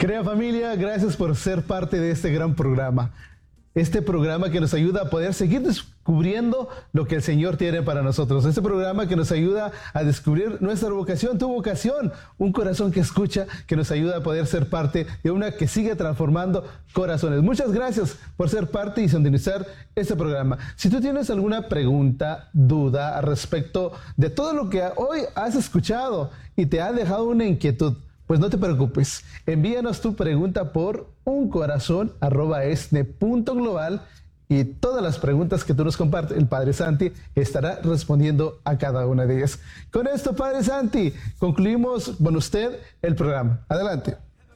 Crea Familia, gracias por ser parte de este gran programa. Este programa que nos ayuda a poder seguir descubriendo lo que el Señor tiene para nosotros. Este programa que nos ayuda a descubrir nuestra vocación, tu vocación. Un corazón que escucha, que nos ayuda a poder ser parte de una que sigue transformando corazones. Muchas gracias por ser parte y sintonizar este programa. Si tú tienes alguna pregunta, duda al respecto de todo lo que hoy has escuchado y te ha dejado una inquietud, pues no te preocupes, envíanos tu pregunta por uncorazon@esne.global y todas las preguntas que tú nos compartes, el Padre Santi estará respondiendo a cada una de ellas. Con esto, Padre Santi, concluimos con usted el programa. Adelante.